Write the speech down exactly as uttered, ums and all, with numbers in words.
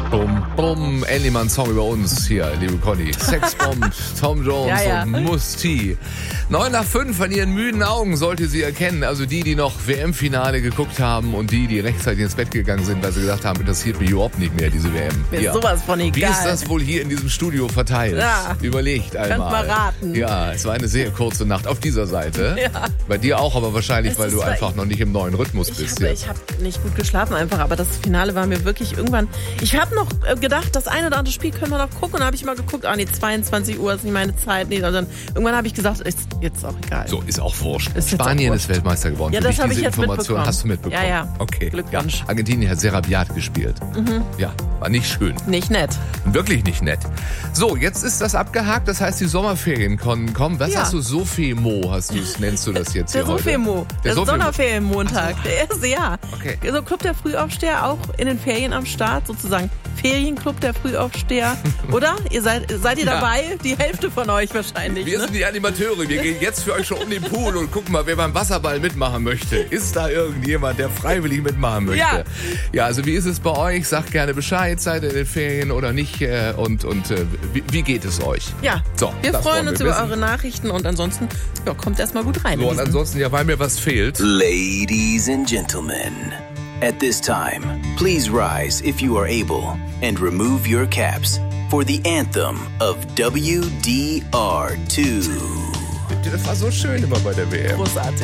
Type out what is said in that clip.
Bum, bum. Endlich mal ein Song über uns hier, liebe Conny. Sexbomb, Tom Jones ja, ja. und Musti. Neun nach fünf von ihren müden Augen sollte sie erkennen. Also die, die noch W M-Finale geguckt haben und die, die rechtzeitig ins Bett gegangen sind, weil sie gesagt haben, interessiert mich überhaupt nicht mehr, diese W M. Mir ist ja. sowas von egal. Wie ist das wohl hier in diesem Studio verteilt? Ja. Überlegt einmal. Kannst mal raten. Ja, es war eine sehr kurze Nacht auf dieser Seite. Ja. Bei dir auch, aber wahrscheinlich, Es weil du ist- einfach noch nicht im neuen Rhythmus Ich bist. habe ja. ich hab nicht gut geschlafen einfach, aber das Finale war mir wirklich irgendwann... Ich habe noch äh, gedacht, das eine oder andere Spiel können wir noch gucken. Und dann habe ich mal geguckt, ah nee, zweiundzwanzig Uhr ist nicht meine Zeit. Nee, also dann, irgendwann habe ich gesagt, ist jetzt auch egal. So, ist auch wurscht. Ist jetzt Spanien auch ist wurscht. Weltmeister geworden. Ja, Für das dich habe ich diese jetzt Information mitbekommen. hast du mitbekommen. Ja, ja. Okay. Glückwunsch. Ja. Argentinien hat sehr rabiat gespielt. Mhm. Ja, war nicht schön. Nicht nett. Wirklich nicht nett. So, jetzt ist das abgehakt. Das heißt, die Sommerferien können kommen. Was Ja. hast du? Sofemo hast du, nennst du das jetzt Der hier heute? Sofemo. Der, Sofemo. Sonderferienmontag. Der erste Jahr. Okay. So Club der Frühaufsteher auch in den Ferien am Start, sozusagen Ferienclub der Frühaufsteher. Oder? Ihr seid, seid ihr Ja. dabei? Die Hälfte von euch wahrscheinlich. Wir ne? sind die Animateure. Wir gehen jetzt für euch schon um den Pool und gucken mal, wer beim Wasserball mitmachen möchte. Ist da irgendjemand, der freiwillig mitmachen möchte? Ja. Ja, also wie ist es bei euch? Sagt gerne Bescheid, seid ihr in den Ferien oder nicht? äh, Und, und äh, wie, wie geht es euch? Ja, So, wir das freuen wollen uns wir über wissen. eure Nachrichten und ansonsten ja, kommt erstmal gut rein. So, in und diesen- ansonsten, ja, weil mir was fehlt. Ladies and gentlemen, at this time, please rise if you are able and remove your caps for the anthem of W D R two. Das war so schön immer bei der W M. Großartig.